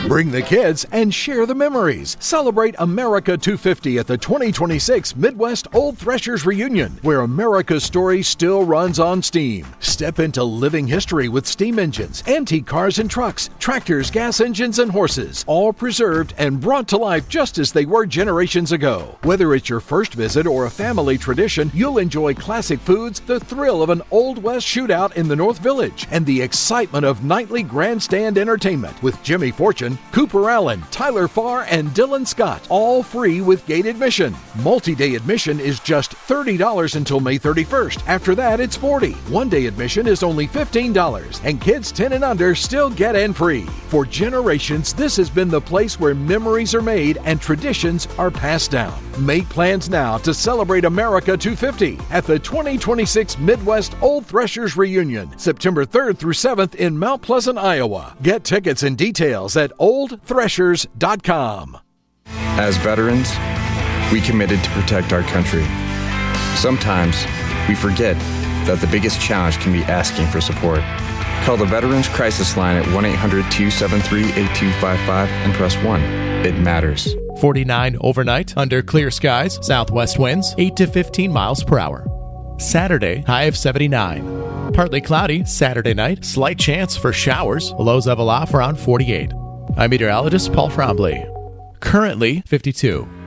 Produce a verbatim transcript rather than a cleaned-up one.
Bring the kids and share the memories. Celebrate America two fifty at the twenty twenty-six Midwest Old Threshers Reunion, where America's story still runs on steam. Step into living history with steam engines, antique cars and trucks, tractors, gas engines, and horses, all preserved and brought to life just as they were generations ago. Whether it's your first visit or a family tradition, you'll enjoy classic foods, the thrill of an Old West shootout in the North Village, and the excitement of nightly grandstand entertainment with Jimmy Fortune, Cooper Allen, Tyler Farr, and Dylan Scott, all free with gate admission. Multi-day admission is just thirty dollars until May thirty-first. After that, it's forty dollars. One-day admission is only fifteen dollars, and kids ten and under still get in free. For generations, this has been the place where memories are made and traditions are passed down. Make plans now to celebrate America two fifty at the twenty twenty-six Midwest Old Threshers Reunion, September third through seventh in Mount Pleasant, Iowa. Get tickets and details at old threshers dot com. As veterans, we committed to protect our country. Sometimes we forget that the biggest challenge can be asking for support. Call the Veterans Crisis Line at one eight hundred two seven three eight two five five and press one. It matters. forty-nine overnight under clear skies, southwest winds eight to fifteen miles per hour. Saturday, high of seventy-nine. Partly cloudy Saturday night, slight chance for showers, lows level off around forty-eight. I'm meteorologist Paul Trombley. Currently fifty-two.